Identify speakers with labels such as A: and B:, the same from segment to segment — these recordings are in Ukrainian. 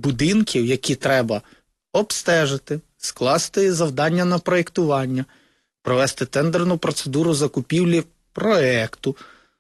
A: будинків, які треба обстежити, скласти завдання на проєктування, провести тендерну процедуру закупівлі проєкту,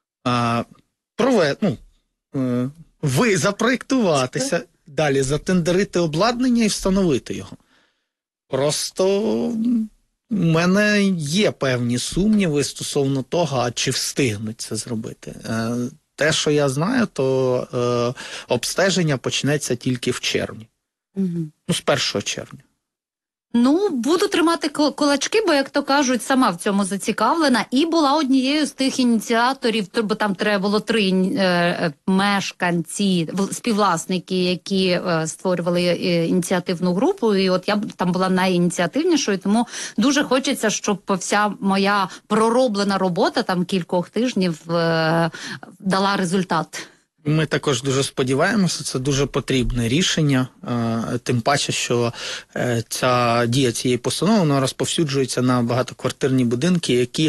A: запроєктуватися, далі затендерити обладнання і встановити його. Просто у мене є певні сумніви стосовно того, а чи встигнуть це зробити. Те, що я знаю, то обстеження почнеться тільки в червні. З 1 червня.
B: Ну, буду тримати кулачки, бо, як то кажуть, сама в цьому зацікавлена. І була однією з тих ініціаторів, бо там треба було 3 мешканці, співвласники, які створювали ініціативну групу. І от я там була найініціативнішою, тому дуже хочеться, щоб вся моя пророблена робота там кількох тижнів дала результат.
A: Ми також дуже сподіваємося, це дуже потрібне рішення, тим паче, що ця дія цієї постанови вона розповсюджується на багатоквартирні будинки, які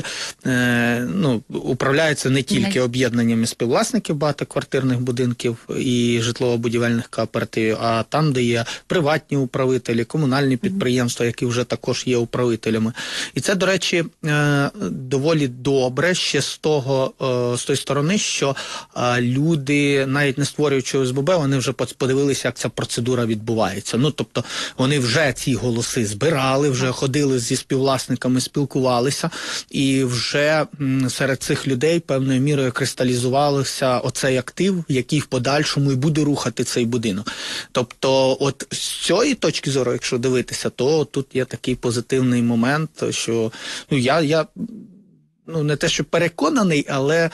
A: управляються не тільки об'єднаннями співвласників багатоквартирних будинків і житлово-будівельних кооперативів, а там, де є приватні управителі, комунальні підприємства, які вже також є управителями. І це, до речі, доволі добре ще з тої сторони, що люди, навіть не створюючи ОСББ, вони вже подивилися, як ця процедура відбувається. Тобто, вони вже ці голоси збирали, вже ходили зі співвласниками, спілкувалися, і вже серед цих людей певною мірою кристалізувався оцей актив, який в подальшому і буде рухати цей будинок. Тобто, от з цієї точки зору, якщо дивитися, то тут є такий позитивний момент, що я не те, що переконаний, але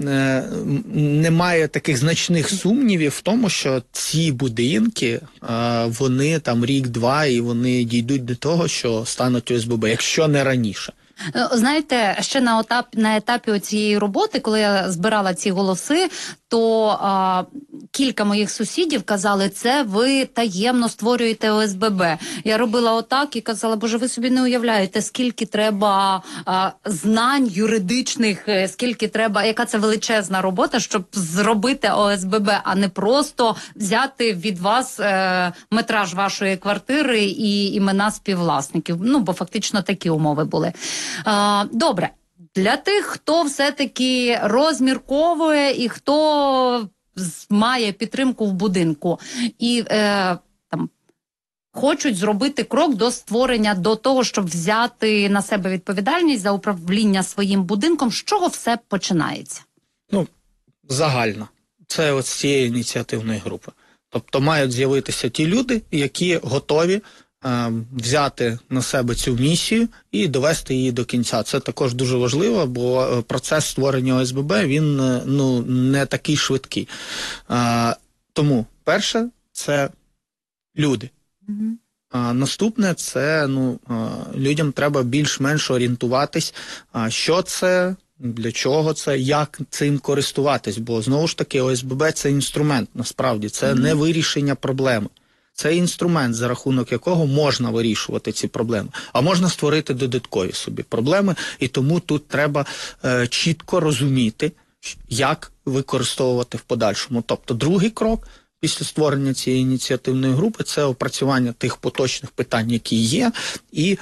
A: немає таких значних сумнівів в тому, що ці будинки, вони там рік-два, і вони дійдуть до того, що стануть ОСББ, якщо не раніше.
B: Знаєте, ще на етапі цієї роботи, коли я збирала ці голоси, то кілька моїх сусідів казали, це ви таємно створюєте ОСББ. Я робила отак і казала, боже, ви собі не уявляєте, скільки треба знань юридичних, скільки треба, яка це величезна робота, щоб зробити ОСББ, а не просто взяти від вас метраж вашої квартири і імена співвласників. Бо фактично такі умови були. Добре. Для тих, хто все-таки розмірковує і хто має підтримку в будинку і хочуть зробити крок до створення, до того, щоб взяти на себе відповідальність за управління своїм будинком, з чого все починається?
A: Загально. Це ось цієї ініціативної групи. Тобто мають з'явитися ті люди, які готові взяти на себе цю місію і довести її до кінця. Це також дуже важливо, бо процес створення ОСББ, він не такий швидкий. Тому, перше, це люди. Наступне, це людям треба більш-менш орієнтуватись, що це, для чого це, як цим користуватись, бо, знову ж таки, ОСББ – це інструмент, насправді, це не вирішення проблеми. Це інструмент, за рахунок якого можна вирішувати ці проблеми, а можна створити додаткові собі проблеми, і тому тут треба чітко розуміти, як використовувати в подальшому. Тобто другий крок після створення цієї ініціативної групи – це опрацювання тих поточних питань, які є, і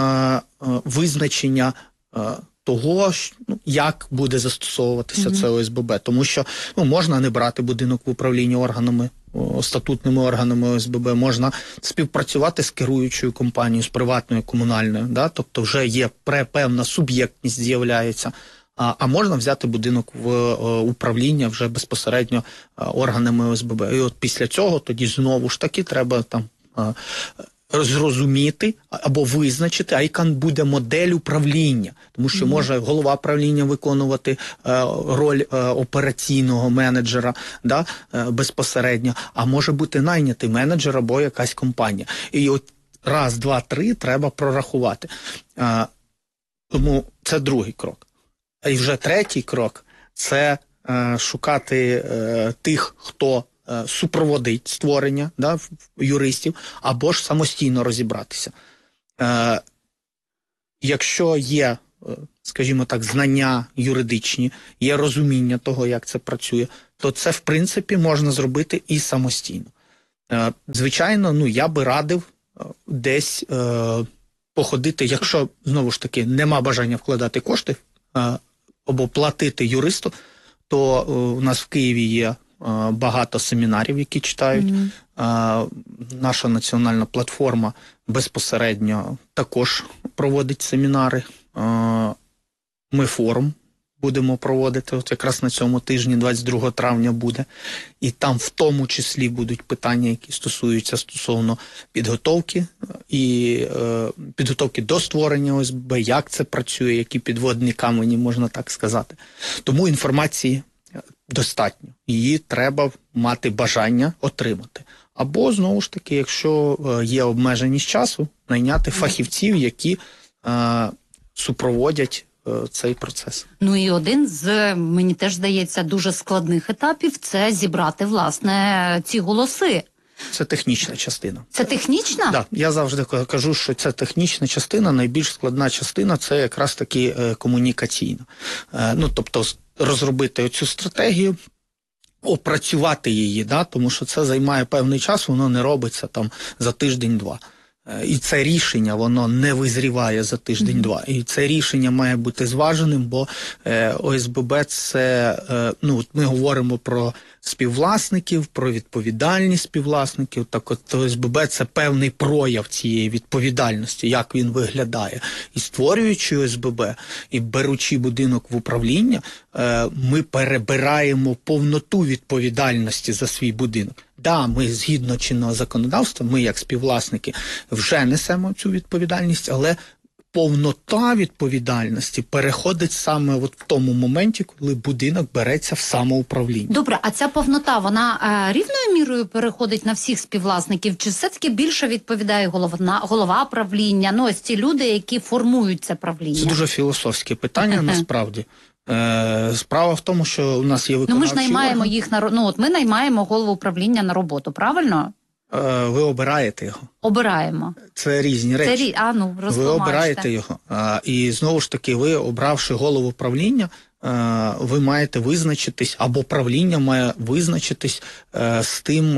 A: визначення того, як буде застосовуватися це ОСББ. Тому що можна не брати будинок в управлінні органами, статутними органами ОСББ, можна співпрацювати з керуючою компанією, з приватною, комунальною, тобто вже є певна суб'єктність з'являється, а можна взяти будинок в управління вже безпосередньо органами ОСББ. І от після цього тоді знову ж таки треба там зрозуміти або визначити, а яка буде модель управління. Тому що може голова правління виконувати роль операційного менеджера безпосередньо, а може бути найнятий менеджер або якась компанія. І от раз, два, три треба прорахувати. Тому це другий крок. А і вже третій крок – це шукати тих, хто супроводить створення юристів, або ж самостійно розібратися. Якщо є, скажімо так, знання юридичні, є розуміння того, як це працює, то це, в принципі, можна зробити і самостійно. Звичайно, я би радив десь походити, якщо, знову ж таки, нема бажання вкладати кошти або платити юристу, то у нас в Києві є багато семінарів, які читають. Наша національна платформа безпосередньо також проводить семінари. Ми форум будемо проводити, от якраз на цьому тижні, 22 травня буде. І там в тому числі будуть питання, які стосуються стосовно підготовки і підготовки до створення ОСББ, як це працює, які підводні камені, можна так сказати. Тому інформації достатньо. Її треба мати бажання отримати. Або, знову ж таки, якщо є обмеженість часу, найняти фахівців, які супроводять цей процес.
B: Ну і один з, мені теж здається, дуже складних етапів – це зібрати, власне, ці голоси.
A: Це технічна частина.
B: Це технічна?
A: Так, я завжди кажу, що це технічна частина, найбільш складна частина – це якраз таки комунікаційна. Тобто розробити оцю стратегію, опрацювати її, тому що це займає певний час, воно не робиться там за тиждень-два. І це рішення, воно не визріває за тиждень-два. І це рішення має бути зваженим, бо ОСББ – це, ми говоримо про співвласників, про відповідальність співвласників. Так от ОСББ – це певний прояв цієї відповідальності, як він виглядає. І створюючи ОСББ, і беручи будинок в управління, ми перебираємо повноту відповідальності за свій будинок. Ми згідно чинного законодавства, ми як співвласники вже несемо цю відповідальність, але повнота відповідальності переходить саме от в тому моменті, коли будинок береться в самоуправління.
B: Добре, а ця повнота, вона рівною мірою переходить на всіх співвласників? Чи все-таки більше відповідає голова правління? Ось ці люди, які формують це правління? Це
A: дуже філософське питання, насправді. Справа в тому, що у нас є виконавчий
B: ми ж наймаємо
A: орган.
B: їх ми наймаємо голову управління на роботу, правильно?
A: Ви обираєте його.
B: Обираємо.
A: Це різні речі. Ви обираєте його. І знову ж таки, ви, обравши голову правління, ви маєте визначитись, або правління має визначитись з тим,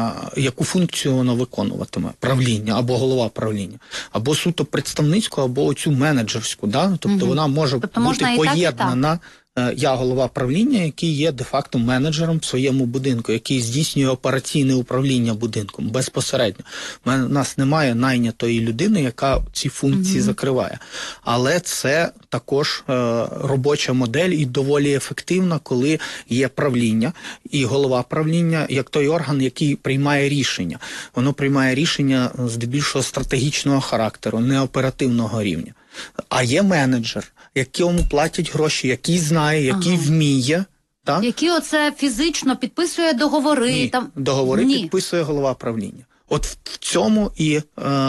A: яку функцію воно виконуватиме. Правління, або голова правління. Або суто представницьку, або оцю менеджерську. Тобто вона може бути поєднана. Я голова правління, який є де-факто менеджером в своєму будинку, який здійснює операційне управління будинком безпосередньо. У нас немає найнятої людини, яка ці функції закриває. Але це також робоча модель і доволі ефективна, коли є правління і голова правління, як той орган, який приймає рішення. Воно приймає рішення здебільшого стратегічного характеру, не оперативного рівня. А є менеджер, якому платять гроші, який знає, який вміє.
B: Який оце фізично підписує договори?
A: Ні, договори підписує голова правління. От в цьому і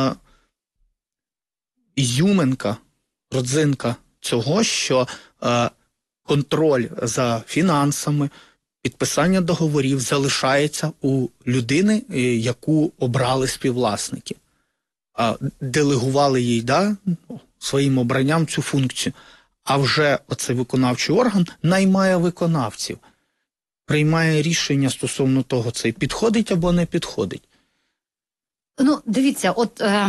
A: ізюминка, родзинка цього, що контроль за фінансами, підписання договорів залишається у людини, яку обрали співвласники. Делегували їй, своїм обранням цю функцію. А вже оцей виконавчий орган наймає виконавців, приймає рішення стосовно того, це підходить або не підходить.
B: Дивіться,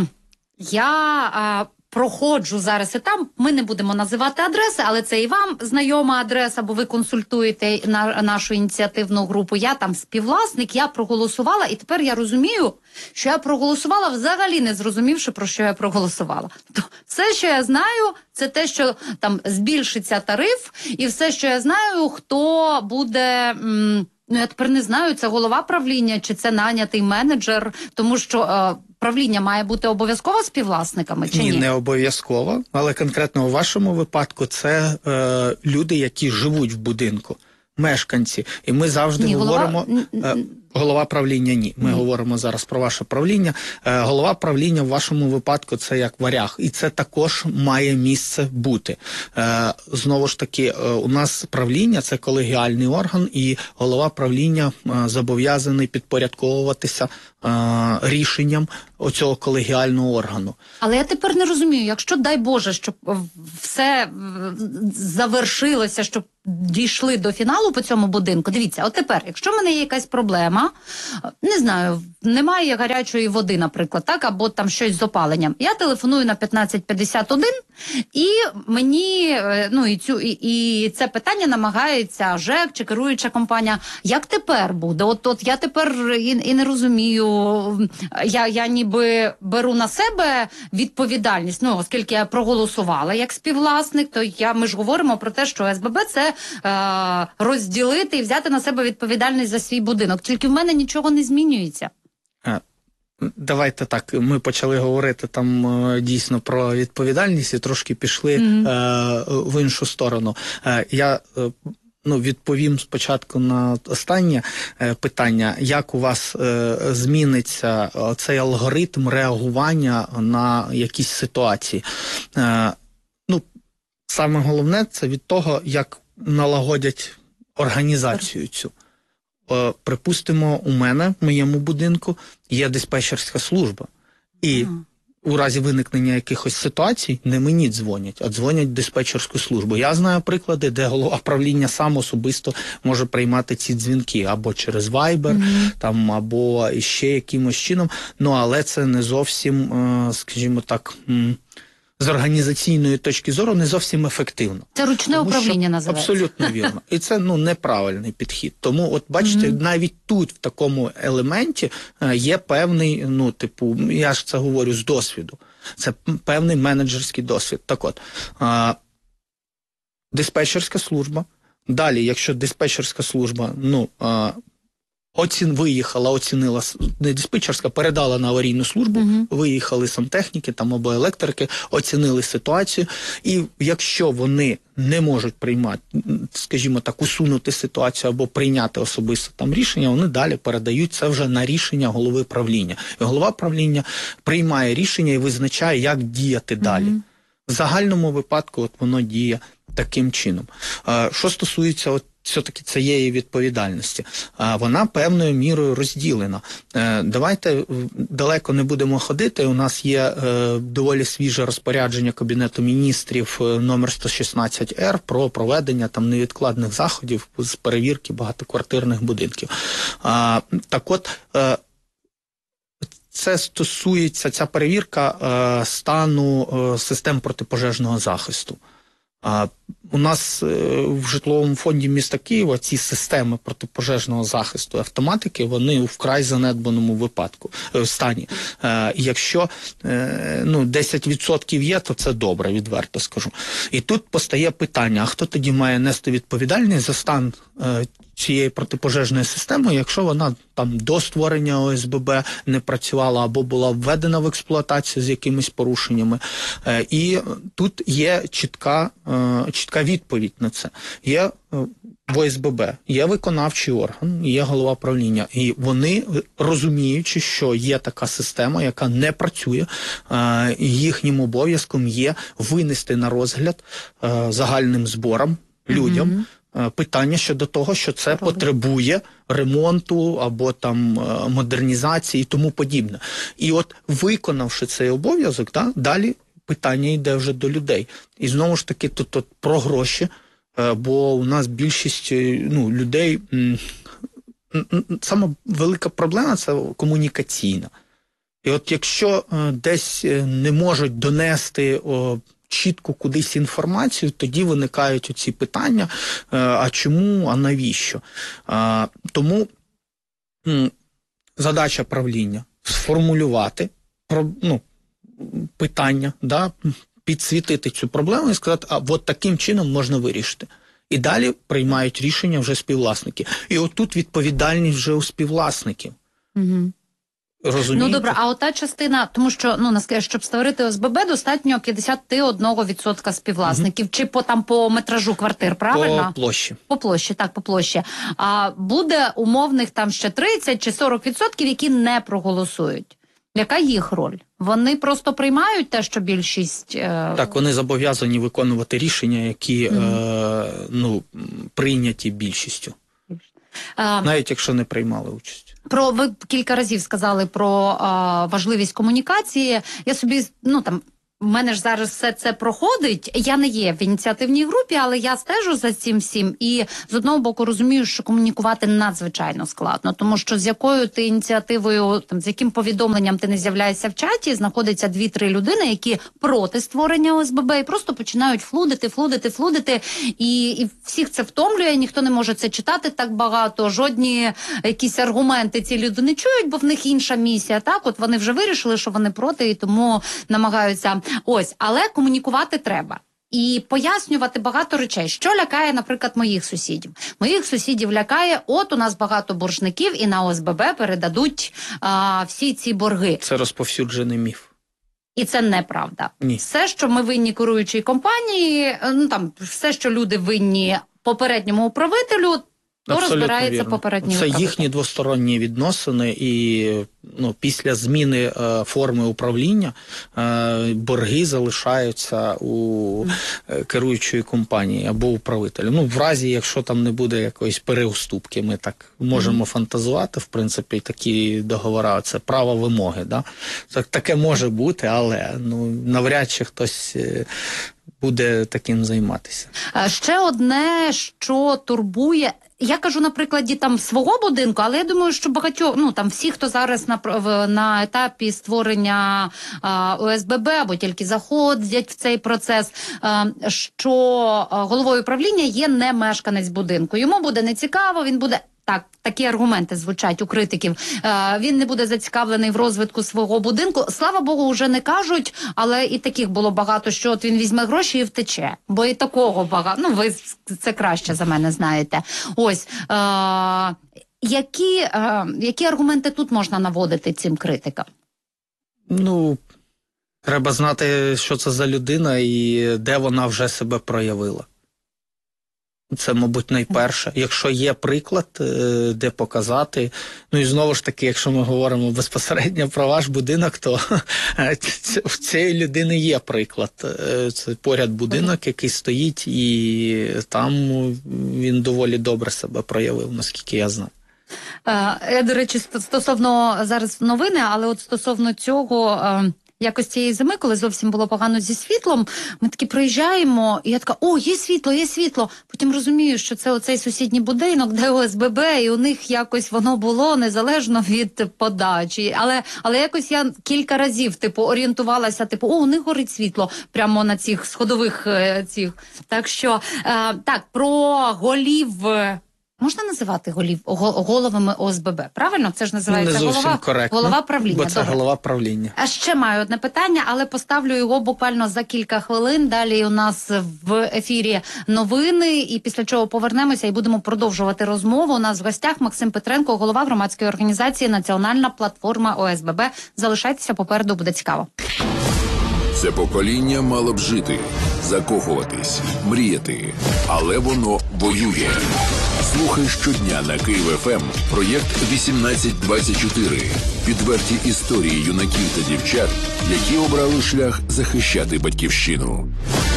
B: я проходжу зараз етап, ми не будемо називати адреси, але це і вам знайома адреса, бо ви консультуєте нашу ініціативну групу. Я там співвласник, я проголосувала, і тепер я розумію, що я проголосувала, взагалі не зрозумівши, про що я проголосувала. Все, що я знаю, це те, що там збільшиться тариф, і все, що я знаю, хто буде... я тепер не знаю, це голова правління, чи це нанятий менеджер, тому що правління має бути обов'язково співвласниками, чи ні?
A: Ні, не обов'язково, але конкретно у вашому випадку це люди, які живуть в будинку, мешканці. І ми завжди говоримо... Голова правління – ні. Ми говоримо зараз про ваше правління. Голова правління в вашому випадку – це як варяг. І це також має місце бути. Знову ж таки, у нас правління – це колегіальний орган, і голова правління зобов'язаний підпорядковуватися рішенням оцього колегіального органу.
B: Але я тепер не розумію, якщо, дай Боже, щоб все завершилося, щоб дійшли до фіналу по цьому будинку. Дивіться, от тепер, якщо в мене є якась проблема, дня, не знаю, немає гарячої води, наприклад, так, або там щось з опаленням. Я телефоную на 1551, і мені, ну, і це питання намагається ЖЕК чи керуюча компанія. Як тепер буде? От я тепер і не розумію, я ніби беру на себе відповідальність, ну, оскільки я проголосувала як співвласник, то ми ж говоримо про те, що ОСББ – це розділити і взяти на себе відповідальність за свій будинок. Тільки в мене нічого не змінюється.
A: Давайте так, ми почали говорити там дійсно про відповідальність і трошки пішли в іншу сторону. Я відповім спочатку на останнє питання, як у вас зміниться цей алгоритм реагування на якісь ситуації. Саме головне – це від того, як налагодять організацію цю. Припустимо, у мене, в моєму будинку, є диспетчерська служба. І у разі виникнення якихось ситуацій не мені дзвонять, а дзвонять в диспетчерську службу. Я знаю приклади, де голова правління сам особисто може приймати ці дзвінки або через Viber, там, або ще якимось чином. Але це не зовсім, скажімо так, з організаційної точки зору не зовсім ефективно.
B: Це ручне управління називається.
A: Абсолютно вірно. І це неправильний підхід. Тому, от бачите, навіть тут, в такому елементі, є певний, я ж це говорю з досвіду, це певний менеджерський досвід. Так от, диспетчерська служба. Далі, якщо диспетчерська служба, виїхала, оцінила, не диспетчерська, передала на аварійну службу, виїхали сантехніки там або електрики, оцінили ситуацію, і якщо вони не можуть приймати, скажімо так, усунути ситуацію або прийняти особисто там рішення, вони далі передають це вже на рішення голови правління. І голова правління приймає рішення і визначає, як діяти далі. В загальному випадку воно діє таким чином. Що стосується все-таки цієї відповідальності, вона певною мірою розділена. Давайте далеко не будемо ходити. У нас є доволі свіже розпорядження Кабінету міністрів номер 116-Р про проведення там невідкладних заходів з перевірки багатоквартирних будинків. Так от, це стосується, ця перевірка стану систем протипожежного захисту. У нас в житловому фонді міста Києва ці системи протипожежного захисту автоматики, вони у вкрай занедбаному стані. Якщо 10% є, то це добре, відверто скажу. І тут постає питання, а хто тоді має нести відповідальність за стан цієї протипожежної системи, якщо вона там до створення ОСББ не працювала або була введена в експлуатацію з якимись порушеннями. І тут є чітка відповідь на це. Є в ОСББ, є виконавчий орган, є голова правління. І вони, розуміючи, що є така система, яка не працює, їхнім обов'язком є винести на розгляд загальним зборам людям питання щодо того, що це потребує ремонту або там модернізації і тому подібне. І от виконавши цей обов'язок, далі питання йде вже до людей. І знову ж таки тут про гроші, бо у нас більшість людей, сама велика проблема – це комунікаційна. І от якщо десь не можуть донести чітко кудись інформацію, тоді виникають оці питання, а чому, а навіщо? Тому задача правління – сформулювати питання, підсвітити цю проблему і сказати, от таким чином можна вирішити. І далі приймають рішення вже співвласники. І отут відповідальність вже у співвласників. Розумієте?
B: Добре, а ота частина, тому що, щоб створити ОСББ, достатньо 51% співвласників, чи по метражу квартир, правильно?
A: По площі.
B: По площі, так, по площі. А буде умовних там ще 30 чи 40%, які не проголосують. Яка їх роль? Вони просто приймають те, що більшість...
A: Так, вони зобов'язані виконувати рішення, які прийняті більшістю. Навіть якщо не приймали участь. Ви кілька разів сказали про важливість комунікації. Я собі,
B: в мене ж зараз все це проходить. Я не є в ініціативній групі, але я стежу за цим всім. І з одного боку розумію, що комунікувати надзвичайно складно. Тому що з якою ти ініціативою, там, з яким повідомленням ти не з'являєшся в чаті, знаходиться 2-3 людини, які проти створення ОСББ і просто починають флудити. І всіх це втомлює, ніхто не може це читати так багато. Жодні якісь аргументи ці люди не чують, бо в них інша місія. Так, от вони вже вирішили, що вони проти, і тому намагаються. Ось, але комунікувати треба. І пояснювати багато речей. Що лякає, наприклад, моїх сусідів? Моїх сусідів лякає, от у нас багато боржників, і на ОСББ передадуть всі ці борги.
A: Це розповсюджений міф.
B: І це неправда.
A: Ні.
B: Все, що ми винні керуючій компанії, ну там все, що люди винні попередньому управителю, то розбирається попередній управитель.
A: Це їхні двосторонні відносини, і після зміни форми управління борги залишаються у керуючої компанії або управителя. Ну, в разі, якщо там не буде якоїсь переуступки, ми так можемо фантазувати, в принципі, такі договори, це право вимоги. Да? Таке може бути, але навряд чи хтось буде таким займатися.
B: Ще одне, що турбує, я кажу на прикладі там свого будинку, але я думаю, що багатьох, там всі, хто зараз на етапі створення ОСББ або тільки заходять в цей процес, що головою управління є не мешканець будинку. Йому буде нецікаво, він буде... Так, такі аргументи звучать у критиків. Він не буде зацікавлений в розвитку свого будинку. Слава Богу, вже не кажуть, але і таких було багато, що от він візьме гроші і втече. Бо і такого багато. Ну, ви це краще за мене знаєте. Ось. Які аргументи тут можна наводити цим критикам?
A: Треба знати, що це за людина і де вона вже себе проявила. Це, мабуть, найперше. Якщо є приклад, де показати, і знову ж таки, якщо ми говоримо безпосередньо про ваш будинок, то в цієї людини є приклад. Це поряд будинок, який стоїть, і там він доволі добре себе проявив, наскільки я знаю.
B: Я, до речі, стосовно зараз новини, але от стосовно цього... Якось цієї зими, коли зовсім було погано зі світлом, ми таки приїжджаємо, і я така, є світло. Потім розумію, що це оцей сусідній будинок, де ОСББ, і у них якось воно було незалежно від подачі. Але якось я кілька разів, орієнтувалася, у них горить світло прямо на цих сходових цих. Так що, про голів... Можна називати головами ОСББ? Правильно? Це ж називається голова правління.
A: Бо це голова правління.
B: А ще маю одне питання, але поставлю його буквально за кілька хвилин. Далі у нас в ефірі новини, і після чого повернемося і будемо продовжувати розмову. У нас в гостях Максим Петренко, голова громадської організації «Національна платформа ОСББ». Залишайтеся, попереду буде цікаво.
C: Це покоління мало б жити, закохуватись, мріяти, але воно воює. Слухай щодня на Київ ФМ проєкт 1824. Відверті історії юнаків та дівчат, які обрали шлях захищати батьківщину.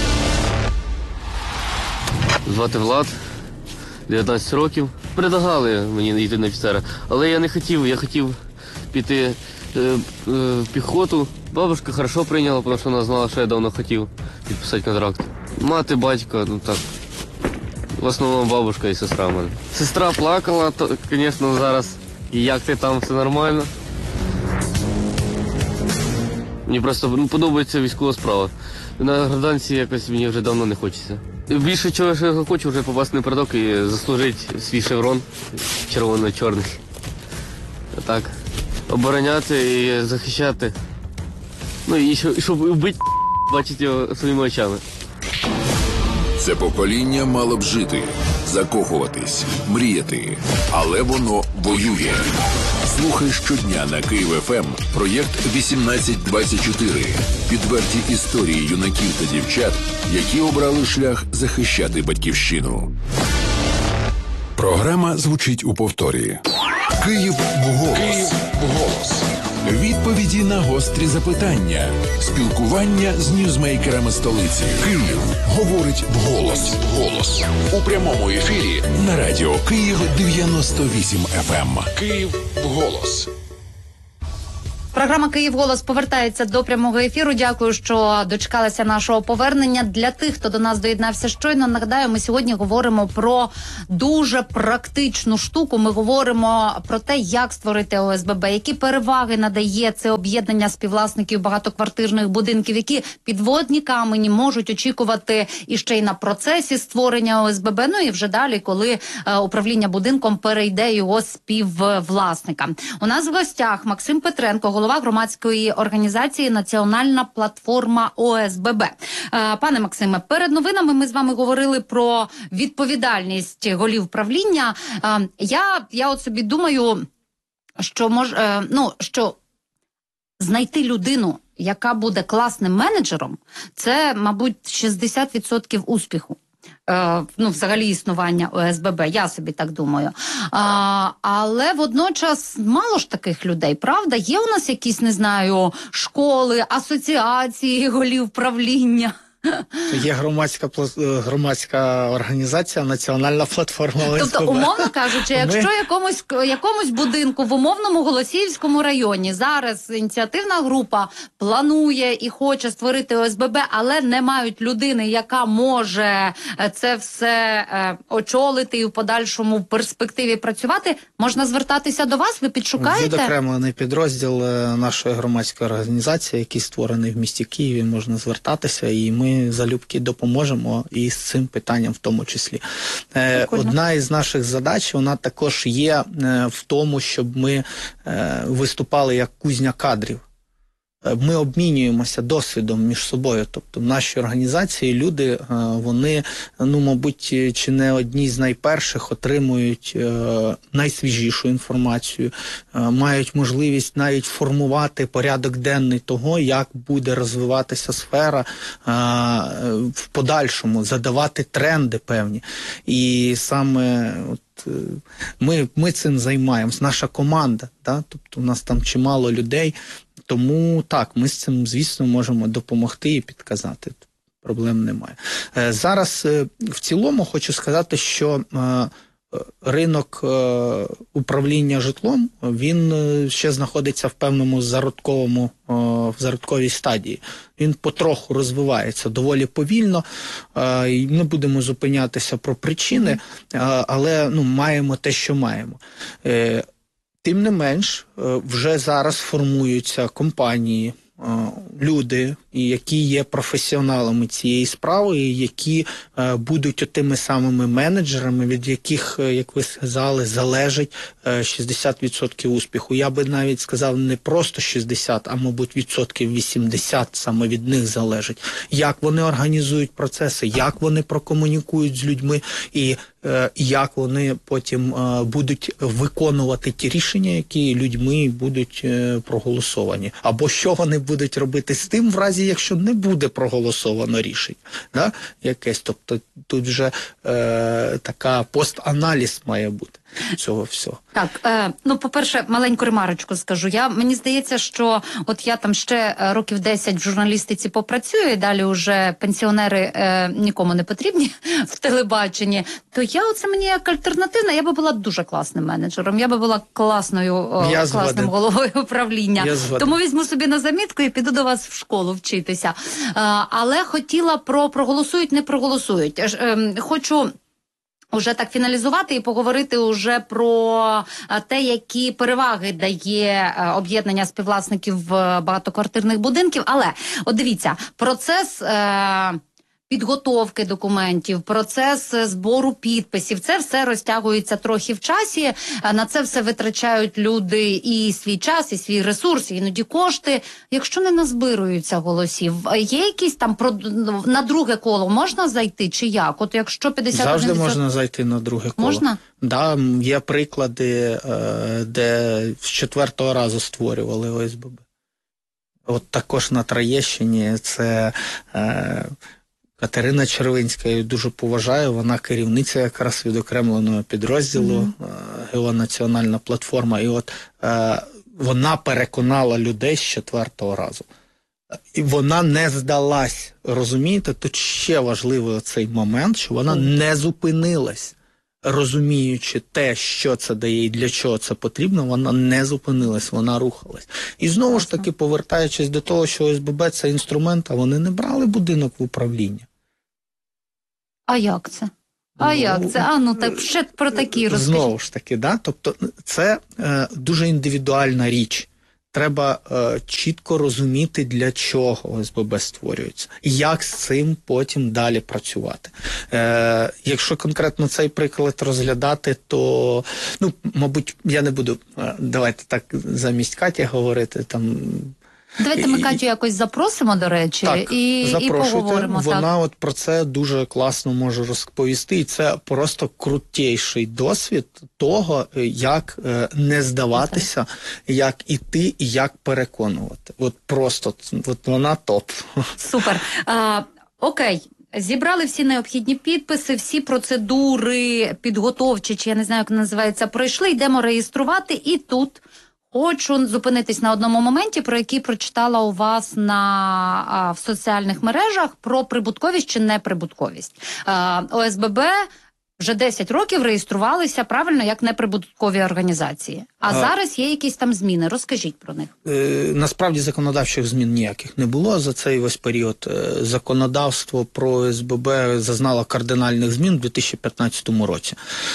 D: Звати Влад, 19 років. Предлагали мені йти на офіцера, але я не хотів, я хотів піти в піхоту. Бабушка хорошо прийняла, тому що вона знала, що я давно хотів підписати контракт. Мати, батько, так. В основному бабушка і сестра в мене. Сестра плакала, то, звісно, зараз. І як ти там, все нормально. Мені просто подобається військова справа. На гражданці якось мені вже давно не хочеться. Більше чого я хочу вже попасти на передок і заслужити свій шеврон червоно-чорний. Так. Обороняти і захищати. І щоб вбити, бачити його своїми очами.
C: Це покоління мало б жити, закохуватись, мріяти, але воно воює. Слухай щодня на Київ ФМ проєкт 1824. Відверті історії юнаків та дівчат, які обрали шлях захищати батьківщину. Програма звучить у повторі. Київ вголос. Відповіді на гострі запитання. Спілкування з ньюзмейкерами столиці. Київ говорить вголос. У прямому ефірі на радіо Київ 98 FM. Київ вголос.
B: Програма «Київ Голос» повертається до прямого ефіру. Дякую, що дочекалися нашого повернення. Для тих, хто до нас доєднався щойно, нагадаю, ми сьогодні говоримо про дуже практичну штуку. Ми говоримо про те, як створити ОСББ, які переваги надає це об'єднання співвласників багатоквартирних будинків, які підводні камені можуть очікувати і ще й на процесі створення ОСББ, ну і вже далі, коли управління будинком перейде його співвласника. У нас в гостях Максим Петренко, голова громадської організації «Національна платформа ОСББ». Пане Максиме, перед новинами ми з вами говорили про відповідальність голів правління. Я от собі думаю, що що знайти людину, яка буде класним менеджером, це, мабуть, 60% успіху. Взагалі існування ОСББ, я собі так думаю. Але водночас мало ж таких людей, правда? Є у нас якісь, не знаю, школи, асоціації голів правління?
A: Є громадська організація «Національна платформа ОСББ».
B: Тобто, умовно кажучи, якщо якомусь будинку в умовному Голосіївському районі зараз ініціативна група планує і хоче створити ОСББ, але не мають людини, яка може це все очолити і в подальшому в перспективі працювати, можна звертатися до вас? Ви підшукаєте?
A: Відокремлений підрозділ нашої громадської організації, який створений в місті Києві, можна звертатися, і ми залюбки допоможемо і з цим питанням в тому числі. Одна із наших задач, вона також є в тому, щоб ми виступали як кузня кадрів. Ми обмінюємося досвідом між собою. Тобто в нашій організації люди, вони, мабуть, чи не одні з найперших отримують найсвіжішу інформацію, мають можливість навіть формувати порядок денний того, як буде розвиватися сфера в подальшому, задавати тренди певні. І саме ми цим займаємось, наша команда, тобто у нас там чимало людей. Тому так, ми з цим, звісно, можемо допомогти і підказати. Проблем немає. Зараз в цілому хочу сказати, що ринок управління житлом, він ще знаходиться в певному зародковій стадії. Він потроху розвивається доволі повільно, і не будемо зупинятися про причини, але маємо те, що маємо. Тим не менш, вже зараз формуються компанії, люди, які є професіоналами цієї справи, і які будуть тими самими менеджерами, від яких, як ви сказали, залежить 60% успіху. Я би навіть сказав, не просто 60, а, мабуть, 80% саме від них залежить. Як вони організують процеси, як вони прокомунікують з людьми і як вони потім будуть виконувати ті рішення, які людьми будуть проголосовані. Або що вони будуть робити з тим, в разі, якщо не буде проголосовано рішення. Якесь. Тобто тут вже така постаналіз має бути цього всього.
B: Так, по-перше, маленьку ремарочку скажу. Мені здається, що от я там ще років 10 в журналістиці попрацюю, і далі вже пенсіонери нікому не потрібні в телебаченні, то оце мені як альтернативна, я би була дуже класним менеджером, я би була класним головою управління. Тому візьму собі на замітку і піду до вас в школу вчитися. Але хотіла про проголосують, не проголосують. Хочу уже так фіналізувати і поговорити уже про те, які переваги дає об'єднання співвласників багатоквартирних будинків. Але, от дивіться, процес підготовки документів, процес збору підписів, це все розтягується трохи в часі, на це все витрачають люди і свій час, і свій ресурс, і іноді кошти. Якщо не назбируються голосів, є якісь там на друге коло можна зайти чи як? От якщо 51%...
A: Завжди можна зайти на друге коло.
B: Можна?
A: Да, є приклади, де з 4-го разу створювали ОСББ. От також на Троєщині це... Катерина Червинська, я дуже поважаю, вона керівниця якраз відокремленого підрозділу ГО «Національна платформа», і от вона переконала людей з 4-го разу. І вона не здалась, розумієте? Тут ще важливий цей момент, що вона не зупинилась. розуміючи те, що це дає і для чого це потрібно, вона не зупинилась, вона рухалась. І знову ж таки, повертаючись до того, що ОСББ – це інструмент, а вони не брали будинок в управління.
B: А як це? Як це? Так ще про такі розкажіть.
A: Знову ж таки, да? Тобто це дуже індивідуальна річ. Треба чітко розуміти, для чого ОСББ створюється, і як з цим потім далі працювати. Якщо конкретно цей приклад розглядати, то, мабуть, я не буду, давайте так замість Каті говорити, там...
B: Давайте ми Катю якось запросимо, до речі,
A: так,
B: і поговоримо.
A: Вона от про це дуже класно може розповісти, і це просто крутейший досвід того, як не здаватися, як іти і як переконувати. От просто, вона топ.
B: Супер. Окей. Зібрали всі необхідні підписи, всі процедури підготовчі, чи я не знаю, як називається, пройшли, йдемо реєструвати, і тут... Хочу зупинитись на одному моменті, про який прочитала у вас в соціальних мережах, про прибутковість чи неприбутковість. ОСББ вже 10 років реєструвалися, правильно, як неприбуткові організації. А зараз є якісь там зміни. Розкажіть про них.
A: Насправді законодавчих змін ніяких не було за цей весь період. Законодавство про ОСББ зазнало кардинальних змін у 2015 році.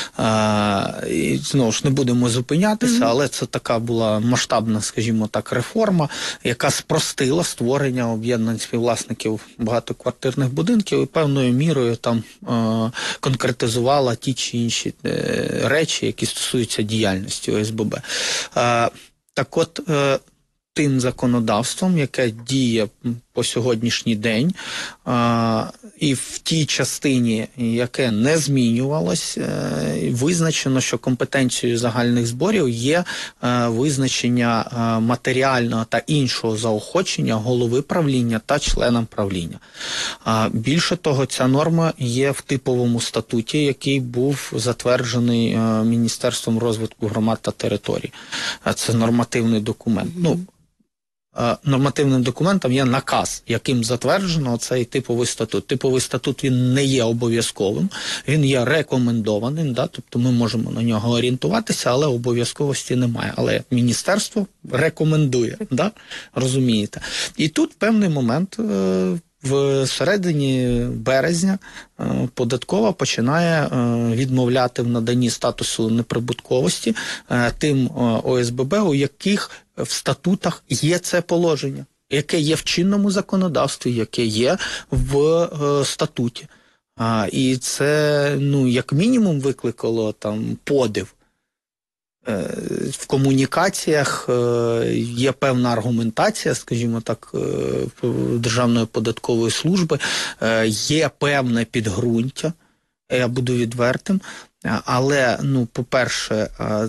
A: І, знову ж, не будемо зупинятися, але це така була масштабна, скажімо так, реформа, яка спростила створення об'єднань співвласників багатоквартирних будинків і певною мірою там конкретизувала ті чи інші речі, які стосуються діяльності ОСББ. Так от, тим законодавством, яке діє по сьогоднішній день, і в тій частині, яке не змінювалось, визначено, що компетенцією загальних зборів є визначення матеріального та іншого заохочення голови правління та членам правління. Більше того, ця норма є в типовому статуті, який був затверджений Міністерством розвитку громад та територій. Це нормативний документ. Нормативним документом є наказ, яким затверджено цей типовий статут. Типовий статут, він не є обов'язковим, він є рекомендованим, тобто ми можемо на нього орієнтуватися, але обов'язковості немає. Але міністерство рекомендує, розумієте. І тут в певний момент, в середині березня, податкова починає відмовляти в наданні статусу неприбутковості тим ОСББ, у яких в статутах є це положення, яке є в чинному законодавстві, яке є в статуті. І це, як мінімум, викликало там подив. В комунікаціях є певна аргументація, скажімо так, Державної податкової служби, є певне підґрунтя, я буду відвертим, але, по-перше,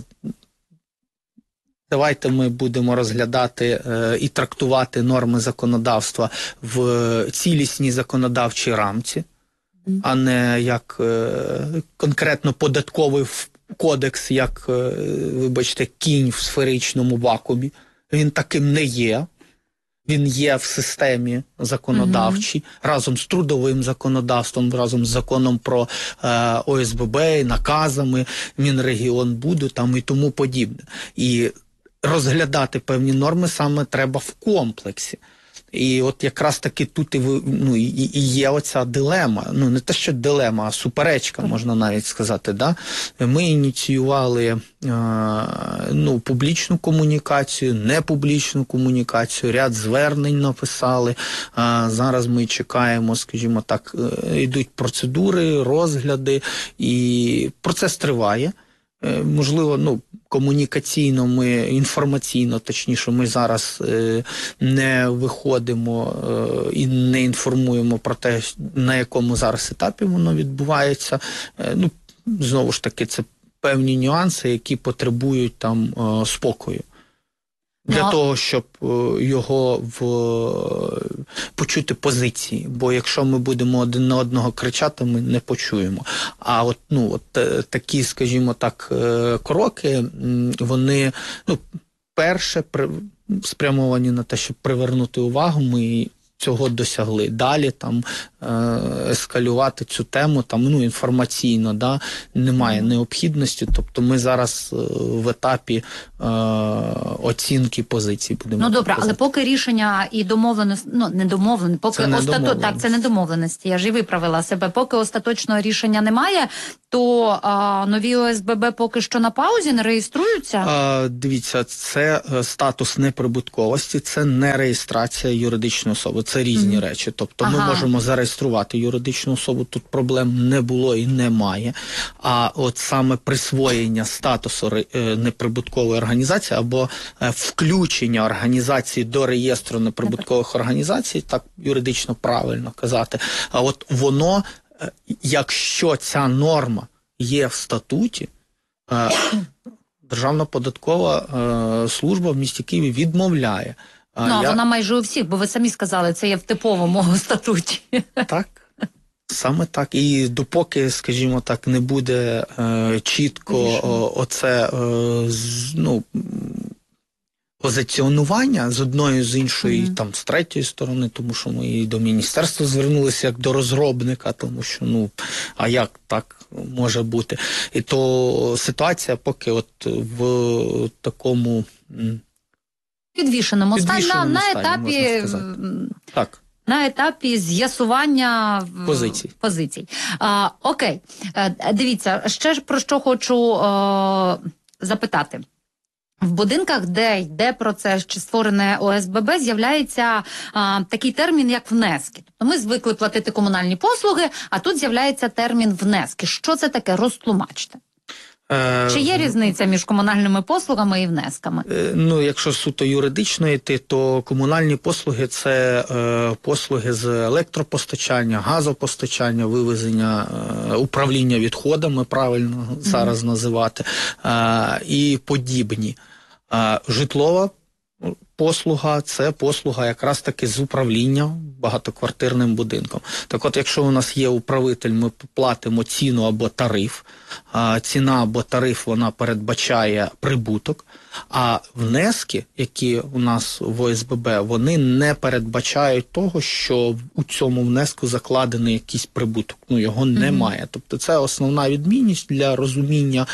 A: давайте ми будемо розглядати і трактувати норми законодавства в цілісній законодавчій рамці, а не як конкретно податковий кодекс, як, вибачте, кінь в сферичному вакуумі. Він таким не є. Він є в системі законодавчій, разом з трудовим законодавством, разом з законом про ОСББ, наказами, Мінрегіонбуду там і тому подібне. І розглядати певні норми саме треба в комплексі. І от якраз таки тут і є оця дилема, не те, що дилема, а суперечка, можна навіть сказати. Ми ініціювали публічну комунікацію, непублічну комунікацію, ряд звернень написали. Зараз ми чекаємо, скажімо так, йдуть процедури, розгляди, і процес триває. Можливо, комунікаційно, інформаційно, точніше, ми зараз не виходимо і не інформуємо про те, на якому зараз етапі воно відбувається. Знову ж таки, це певні нюанси, які потребують там спокою. Для того, щоб його почути позиції. Бо якщо ми будемо один на одного кричати, ми не почуємо. А такі, скажімо так, кроки, вони, перше, спрямовані на те, щоб привернути увагу. Ми цього досягли. Далі там ескалювати цю тему там, інформаційно, да, немає необхідності. Тобто ми зараз в етапі оцінки позицій будемо.
B: Ну добре,
A: казати.
B: але поки рішення і домовленості, не домовленості, поки
A: Це не домовленості.
B: Так, це не домовленості. Я ж і виправила себе. Поки остаточного рішення немає, то нові ОСББ поки що на паузі, не реєструються.
A: Дивіться, це статус неприбутковості, це не реєстрація юридичної особи, це різні речі. Тобто ми можемо зареєструвати юридичну особу, тут проблем не було і немає. А от саме присвоєння статусу неприбуткової організації або включення організації до реєстру неприбуткових організацій, так юридично правильно казати, а от воно, якщо ця норма є в статуті, Державна податкова служба в місті Києві відмовляє.
B: Вона майже у всіх, бо ви самі сказали, це є в типовому статуті.
A: Так, саме так. І допоки, скажімо так, не буде чітко оце, позиціонування з одної, з іншої, там, з третьої сторони, тому що ми і до міністерства звернулися як до розробника, тому що, а як так може бути? І то ситуація поки от в такому
B: Підвішеному стані, на етапі,
A: можна сказати. Так.
B: На етапі з'ясування позицій. Окей. Дивіться, ще про що хочу запитати. В будинках, де йде процес чи створене ОСББ, з'являється такий термін, як внески. Тобто ми звикли платити комунальні послуги, а тут з'являється термін внески. Що це таке? Розтлумачте. Чи є різниця між комунальними послугами і внесками?
A: Якщо суто юридично йти, то комунальні послуги – це послуги з електропостачання, газопостачання, вивезення, управління відходами, правильно зараз називати, і подібні. Житлова послуга – це послуга якраз таки з управління багатоквартирним будинком. Так от, якщо у нас є управитель, ми платимо ціну або тариф. Ціна або тариф, вона передбачає прибуток, а внески, які у нас в ОСББ, вони не передбачають того, що у цьому внеску закладений якийсь прибуток. Його немає. Тобто це основна відмінність для розуміння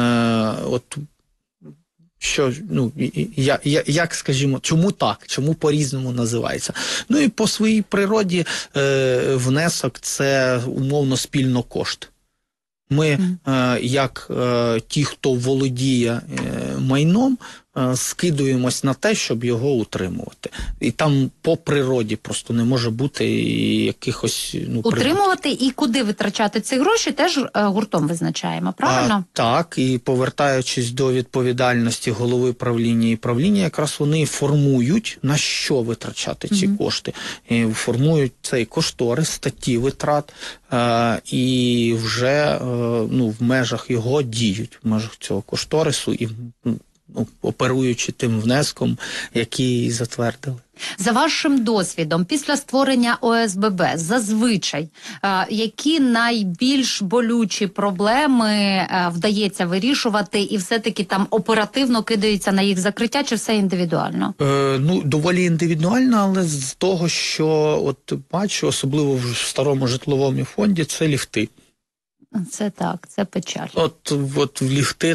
A: що, як, скажімо, чому так, чому по-різному називається. І по своїй природі внесок – це умовно спільно кошт. Ми, як ті, хто володіє майном, скидуємось на те, щоб його утримувати. І там по природі просто не може бути якихось...
B: Утримувати і куди витрачати ці гроші теж гуртом визначаємо, правильно?
A: Так, і повертаючись до відповідальності голови правління і правління, якраз вони формують, на що витрачати ці кошти. І формують цей кошторис, статті витрат, і вже в межах його діють, в межах цього кошторису і оперуючи тим внеском, який затвердили.
B: За вашим досвідом, після створення ОСББ, зазвичай, які найбільш болючі проблеми вдається вирішувати і все-таки там оперативно кидаються на їх закриття, чи все індивідуально?
A: Доволі індивідуально, але з того, що от бачу, особливо в старому житловому фонді, це ліфти.
B: Це так, це печаль.
A: От в ліфти,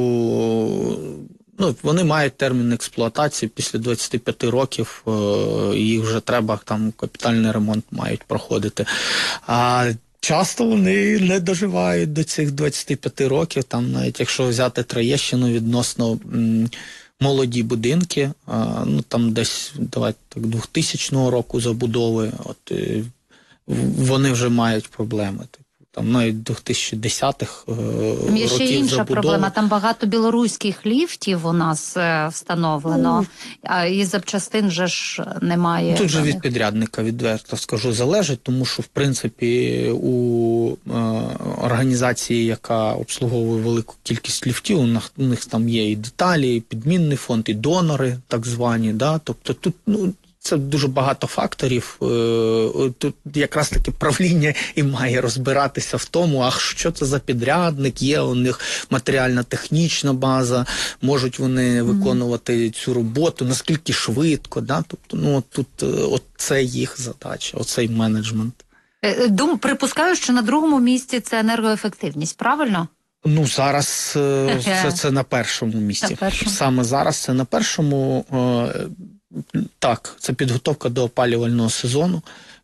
A: вони мають термін експлуатації після 25 років, їх вже треба, там капітальний ремонт мають проходити. А часто вони не доживають до цих 25 років, там навіть якщо взяти Троєщину відносно молоді будинки, там десь, давайте так, 2000 року забудови, вони вже мають проблеми. Там навіть 2010-х років
B: є ще інша
A: забудови.
B: Проблема. Там багато білоруських ліфтів у нас встановлено, і запчастин вже ж немає.
A: Тут же від підрядника, відверто скажу, залежить, тому що, в принципі, у організації, яка обслуговує велику кількість ліфтів, у них там є і деталі, і підмінний фонд, і донори так звані. Да? Тобто тут це дуже багато факторів. Тут якраз таки правління і має розбиратися в тому, а що це за підрядник, є у них матеріально-технічна база, можуть вони виконувати цю роботу, наскільки швидко, да? Тобто, ну, тут це їх задача, оцей менеджмент.
B: Припускаю, що на другому місці це енергоефективність, правильно?
A: Ну, зараз це на першому місці. Саме зараз це на першому. Так, це підготовка до опалювального сезону.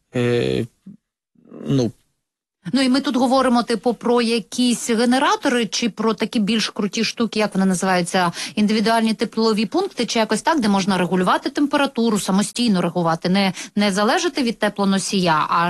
B: Ну і ми тут говоримо, типу, про якісь генератори, чи про такі більш круті штуки, як вони називаються, індивідуальні теплові пункти, чи якось так, де можна регулювати температуру, самостійно реагувати, не залежати від теплоносія, а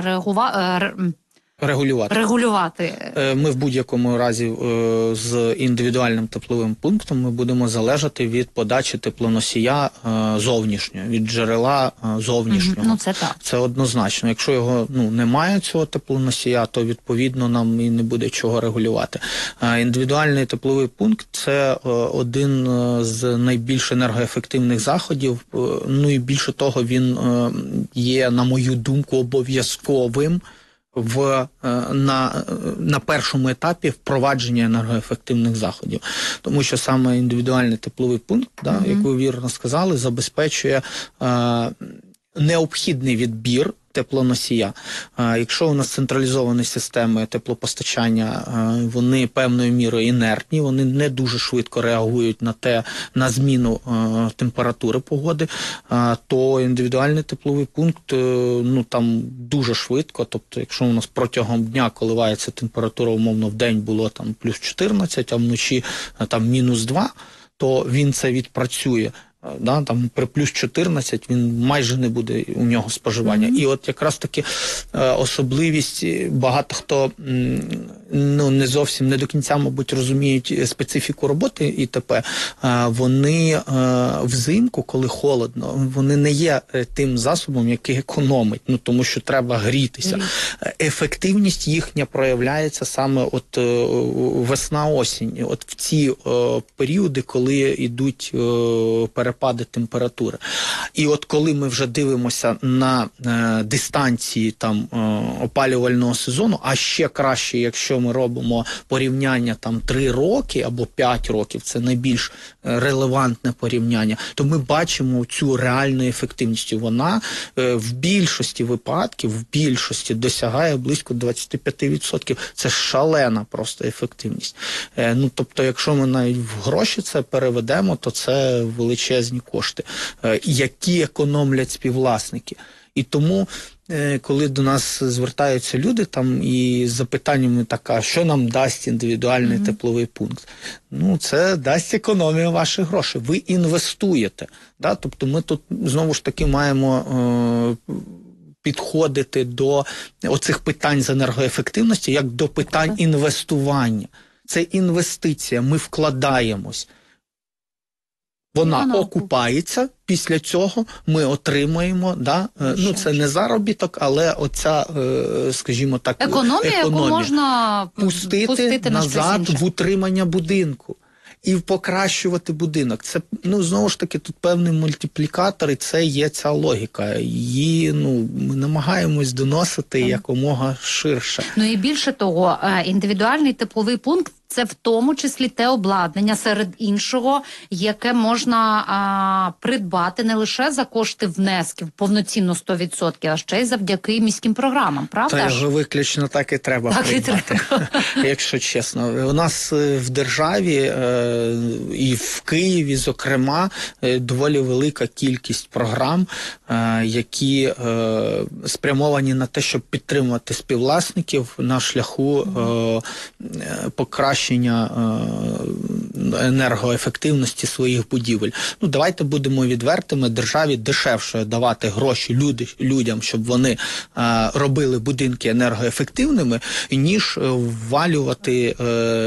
B: регулювати.
A: Ми в будь-якому разі з індивідуальним тепловим пунктом ми будемо залежати від подачі теплоносія зовнішнього, від джерела зовнішнього.
B: Ну, це так.
A: Це однозначно. Якщо його немає, цього теплоносія, то відповідно нам і не буде чого регулювати. Індивідуальний тепловий пункт – це один з найбільш енергоефективних заходів. Ну і більше того, він є, на мою думку, обов'язковим на першому етапі впровадження енергоефективних заходів. Тому що саме індивідуальний тепловий пункт, як ви вірно сказали, забезпечує необхідний відбір теплоносія. Якщо у нас централізовані системи теплопостачання, вони певною мірою інертні, вони не дуже швидко реагують на зміну температури погоди, то індивідуальний тепловий пункт, там дуже швидко, тобто якщо у нас протягом дня коливається температура, умовно, в день було там плюс 14, а вночі там мінус 2, то він це відпрацює. Там при плюс 14 він майже не буде у нього споживання. І от якраз таки особливість, багато хто не зовсім, не до кінця, мабуть, розуміють специфіку роботи ІТП. Вони взимку, коли холодно, вони не є тим засобом, який економить, тому що треба грітися. Ефективність їхня проявляється саме от весна-осінь, от в ці періоди, коли йдуть перепади температури. І от коли ми вже дивимося на дистанції там опалювального сезону, а ще краще, якщо ми робимо порівняння там 3 роки або 5 років, це найбільш релевантне порівняння, то ми бачимо цю реальну ефективність. Вона в більшості випадків, досягає близько 25%. Це шалена просто ефективність. Тобто, якщо ми навіть в гроші це переведемо, то це величезні кошти, які економлять співвласники. І тому, коли до нас звертаються люди там і з запитаннями така, що нам дасть індивідуальний тепловий пункт? Це дасть економію ваших грошей. Ви інвестуєте. Тобто ми тут знову ж таки маємо підходити до оцих питань з енергоефективності як до питань інвестування. Це інвестиція, ми вкладаємось. Вона окупається, після цього ми отримаємо, це не заробіток, але оця, скажімо так,
B: економія, яку можна пустити
A: назад в утримання будинку і покращувати будинок. Це, знову ж таки, тут певний мультиплікатор, і це є ця логіка. Її, ми намагаємось доносити якомога ширше.
B: І більше того, індивідуальний тепловий пункт – це в тому числі те обладнання, серед іншого, яке можна придбати не лише за кошти внесків, повноцінно 100%, а ще й завдяки міським програмам, правда?
A: Та його виключно так і треба приймати, якщо чесно. У нас в державі і в Києві, зокрема, доволі велика кількість програм, які спрямовані на те, щоб підтримувати співвласників на шляху покращення енергоефективності своїх будівель. Давайте будемо відвертими, державі дешевше давати гроші людям, щоб вони робили будинки енергоефективними, ніж ввалювати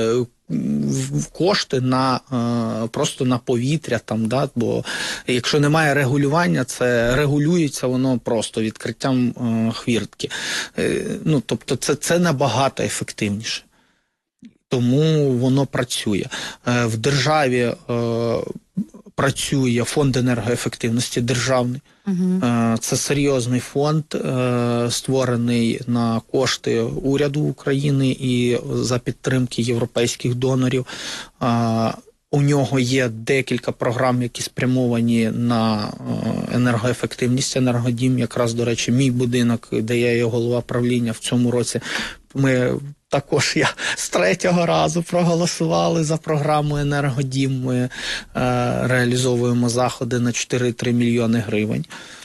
A: кошти просто на повітря бо якщо немає регулювання, це регулюється воно просто відкриттям хвіртки. Тобто це набагато ефективніше. Тому воно працює. В державі працює фонд енергоефективності державний. Це серйозний фонд, створений на кошти уряду України і за підтримки європейських донорів. У нього є декілька програм, які спрямовані на енергоефективність. Енергодім, якраз, до речі, мій будинок, де я є голова правління, в цьому році я з 3-го разу проголосували за програму «Енергодім». Ми реалізовуємо заходи на 4,3 мільйони гривень.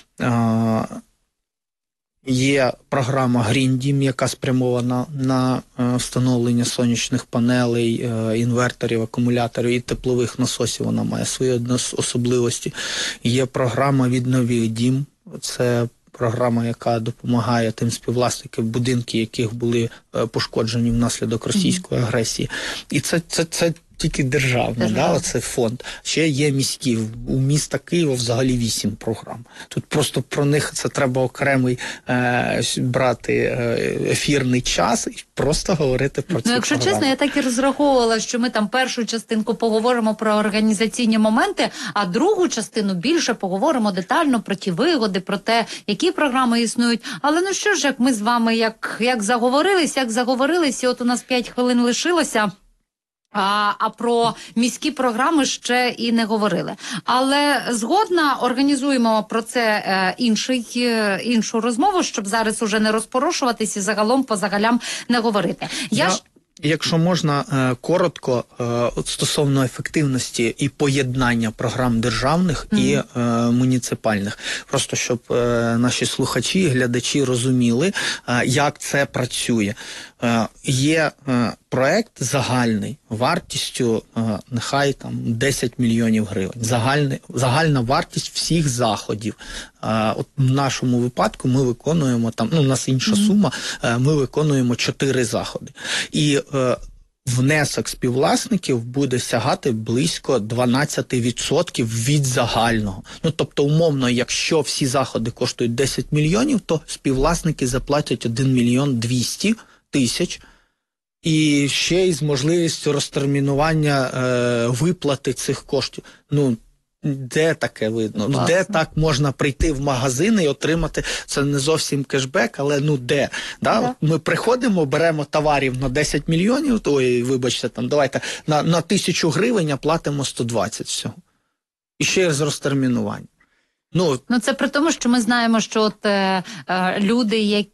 A: Є програма Green Дім, яка спрямована на встановлення сонячних панелей, інверторів, акумуляторів і теплових насосів. Вона має свої особливості. Є програма Віднови дім. Це програма, яка допомагає тим співвласникам будинків, яких були пошкоджені внаслідок російської агресії. І це тільки державна, оце фонд. Ще є міські. У міста Києва взагалі 8 програм. Тут просто про них це треба окремий брати ефірний час і просто говорити про ці
B: якщо
A: програми.
B: чесно, я так і розраховувала, що ми там першу частинку поговоримо про організаційні моменти, а другу частину більше поговоримо детально про ті вигоди, про те, які програми існують. Але ну що ж, як ми з вами як заговорились, і от у нас 5 хвилин лишилося. А про міські програми ще і не говорили. Але згодна, організуємо про це іншу розмову, щоб зараз уже не розпорошуватись і загалом по загалям не говорити.
A: Якщо можна, коротко, стосовно ефективності і поєднання програм державних і муніципальних. Просто щоб наші слухачі і глядачі розуміли, як це працює. Є проект загальний, вартістю нехай там 10 мільйонів гривень. Загальна вартість всіх заходів. От в нашому випадку ми виконуємо там, у нас інша сума, ми виконуємо 4 заходи. І внесок співвласників буде сягати близько 12% від загального. Тобто, умовно, якщо всі заходи коштують 10 мільйонів, то співвласники заплатять 1 мільйон 200 тисяч. І ще й з можливістю розтермінування виплати цих коштів. Де таке видно?
B: Власне.
A: Де так можна прийти в магазин і отримати, це не зовсім кешбек, але де? Да? Ми приходимо, беремо товарів на 10 мільйонів, давайте на 1000 гривень, а платимо 120 всього. І ще й з розтермінуванням.
B: Це при тому, що ми знаємо, що люди,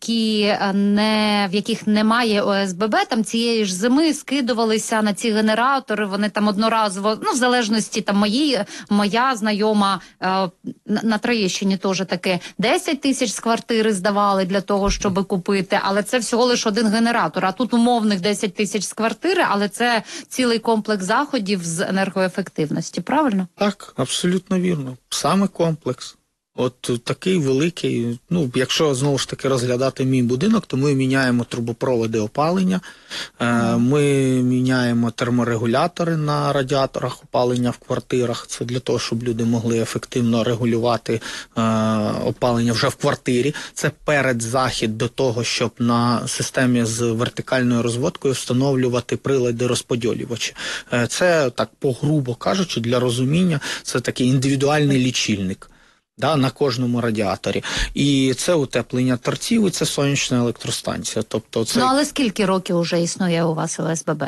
B: в яких немає ОСББ, там цієї ж зими скидувалися на ці генератори, вони там одноразово, в залежності, там моя знайома на Троєщині теж таке, 10 тисяч з квартири здавали для того, щоб купити, але це всього лише один генератор, а тут умовних 10 тисяч з квартири, але це цілий комплекс заходів з енергоефективності, правильно?
A: Так, абсолютно вірно. Саме комплекс. От такий великий, якщо знову ж таки розглядати мій будинок, то ми міняємо трубопроводи опалення, ми міняємо терморегулятори на радіаторах опалення в квартирах, це для того, щоб люди могли ефективно регулювати опалення вже в квартирі. Це передзахід до того, щоб на системі з вертикальною розводкою встановлювати прилади-розподілювачі. Це, так грубо кажучи, для розуміння, це такий індивідуальний лічильник. На кожному радіаторі. І це утеплення торців, і це сонячна електростанція. Тобто це...
B: але скільки років вже існує у вас ОСББ?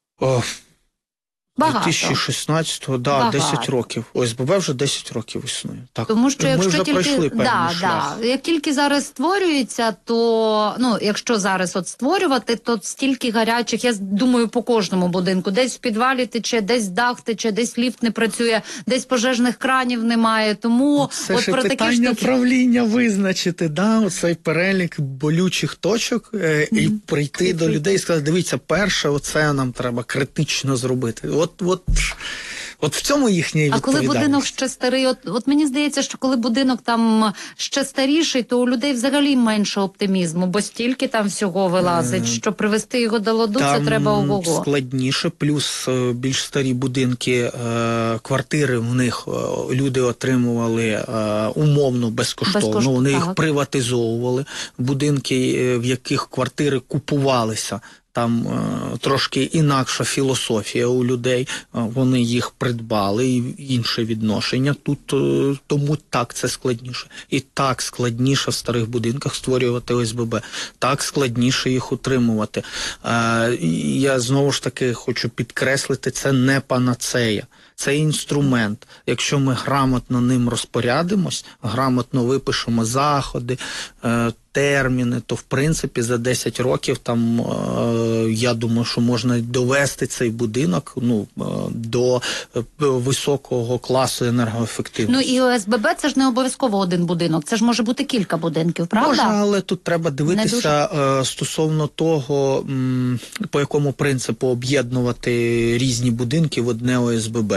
B: Багато.
A: 2016-го, 10 років. ОСББ вже 10 років існує. Так.
B: Тому що якщо
A: ми вже
B: тільки
A: пройшли певний шлях.
B: як тільки зараз створюється, то якщо зараз створювати, то стільки гарячих, я думаю, по кожному будинку, десь в підвалі тече, десь дах тече, десь ліфт не працює, десь пожежних кранів немає. Тому
A: це ж питання правління визначити, оцей перелік болючих точок і прийти до людей і сказати: дивіться, перше, оце нам треба критично зробити. От в цьому їхня відповідальність.
B: А коли будинок ще старий, от мені здається, що коли будинок там ще старіший, то у людей взагалі менше оптимізму, бо стільки там всього вилазить, що привести його до ладу, це треба ого-го.
A: Складніше, плюс більш старі будинки, квартири в них люди отримували умовно безкоштовно, вони їх приватизовували, будинки, в яких квартири купувалися там трошки інакша філософія у людей, вони їх придбали, і інше відношення. Тут тому так це складніше. І так складніше в старих будинках створювати ОСББ, так складніше їх утримувати. Я знову ж таки хочу підкреслити, це не панацея. Це інструмент. Якщо ми грамотно ним розпорядимось, грамотно випишемо заходи, терміни, то в принципі за 10 років там, я думаю, що можна довести цей будинок до високого класу енергоефективності.
B: Ну і ОСББ – це ж не обов'язково один будинок, це ж може бути кілька будинків, правда?
A: Може, але тут треба дивитися стосовно того, по якому принципу об'єднувати різні будинки в одне ОСББ.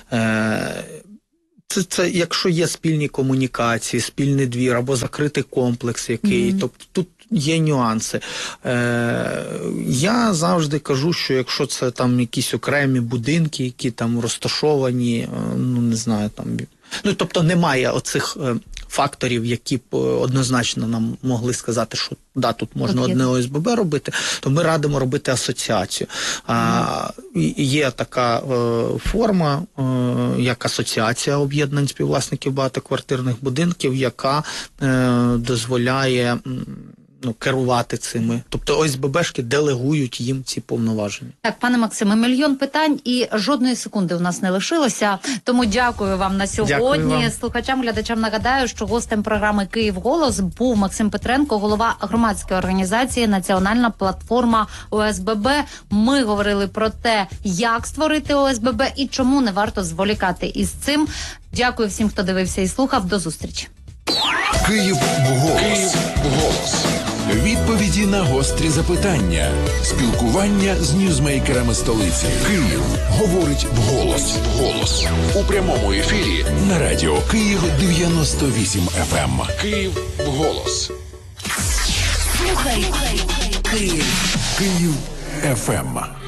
A: Це якщо є спільні комунікації, спільний двір або закритий комплекс який, тобто тут є нюанси. Я завжди кажу, що якщо це там якісь окремі будинки, які там розташовані, не знаю, там, тобто немає оцих факторів, які б однозначно нам могли сказати, що да, тут можна одне ОСББ робити, то ми радимо робити асоціацію. Є така форма, як асоціація об'єднань співвласників багатоквартирних будинків, яка дозволяє керувати цими. Тобто ОСББшки делегують їм ці повноваження.
B: Так, пане Максиме, мільйон питань і жодної секунди у нас не лишилося. Тому дякую вам на сьогодні. Слухачам, глядачам нагадаю, що гостем програми «Київголос» був Максим Петренко, голова громадської організації «Національна платформа ОСББ». Ми говорили про те, як створити ОСББ і чому не варто зволікати із цим. Дякую всім, хто дивився і слухав. До зустрічі.
C: «Київголос». Відповіді на гострі запитання. Спілкування з ньюзмейкерами столиці. Київ говорить вголос. У прямому ефірі на радіо Київ 98 FM. Київ вголос. Слухай Київ. Київ FM.